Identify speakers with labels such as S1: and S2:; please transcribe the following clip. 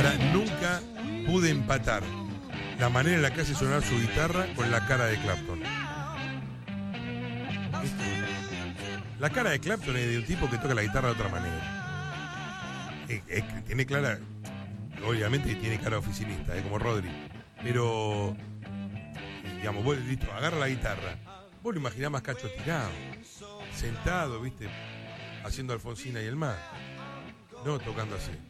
S1: nunca pude empatar la manera en la que hace sonar su guitarra con la cara de Clapton. La cara de Clapton es de un tipo que toca la guitarra de otra manera. Tiene clara, obviamente tiene cara de oficinista, como Rodri. Pero, digamos, vos, listo, agarra la guitarra. Vos lo imaginás más Cacho tirado, sentado, viste, haciendo Alfonsina y el mar. No tocando así.